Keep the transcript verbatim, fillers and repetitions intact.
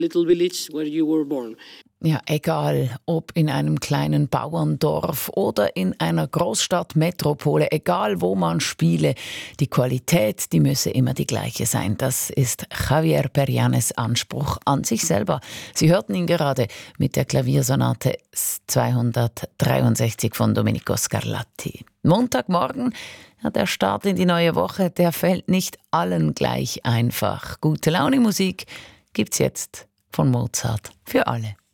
little village where you were born. Ja, egal ob in einem kleinen Bauerndorf oder in einer Großstadtmetropole, egal wo man spiele, die Qualität, die müsse immer die gleiche sein. Das ist Javier Perianes Anspruch an sich selber. Sie hörten ihn gerade mit der Klaviersonate zweihundertdreiundsechzig von Domenico Scarlatti. Montagmorgen, ja, der Start in die neue Woche, der fällt nicht allen gleich einfach. Gute Laune Musik gibt's jetzt von Mozart für alle.